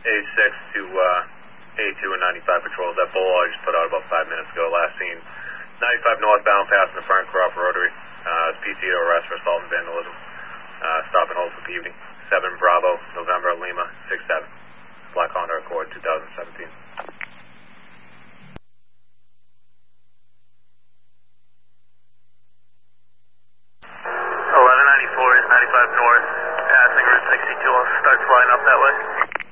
A6 to A2 and 95 patrols. That bull I just put out about 5 minutes ago. Last seen 95 northbound passing the front Crawford Rotary. It's PC to arrest for assault and vandalism. Stop and hold for the evening. 7 Bravo, November, Lima, 6-7. Black Honda Accord 2017. 1194 is 95 north, passing Route 62. I'll start flying up that way.